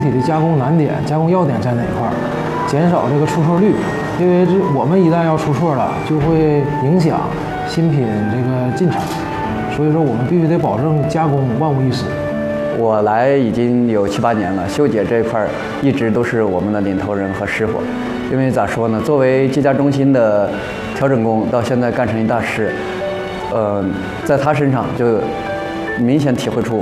体的加工难点、加工要点在哪块儿，减少这个出错率。因为我们一旦要出错了，就会影响新品这个进场，所以说我们必须得保证加工万无一失。 我来已经有7、8年了，修解这一块一直都是我们的领头人和师傅。因为咋说呢，作为机家中心的调整工，到现在干成一大师，在他身上就明显体会出